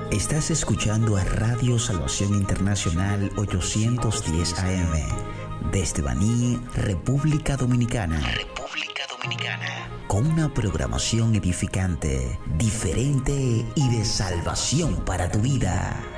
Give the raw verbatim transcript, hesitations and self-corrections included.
Estás escuchando a Radio Salvación Internacional ochocientos diez A M desde Baní, República Dominicana. República Dominicana. Con una programación edificante, diferente y de salvación para tu vida.